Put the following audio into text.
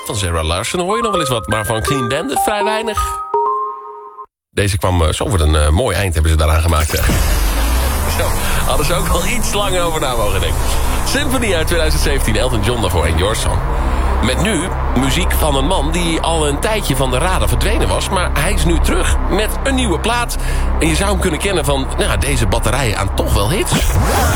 Van Sarah Larson hoor je nog wel eens wat, maar van Clean Bandit vrij weinig. Deze kwam zo voor een mooi eind hebben ze daaraan gemaakt. Zo, hadden ze ook wel iets langer over na mogen denken. Symphony uit 2017, Elton John daarvoor en Your Song. Met nu muziek van een man die al een tijdje van de radar verdwenen was. Maar hij is nu terug met een nieuwe plaat. En je zou hem kunnen kennen van deze batterij aan toch wel hits.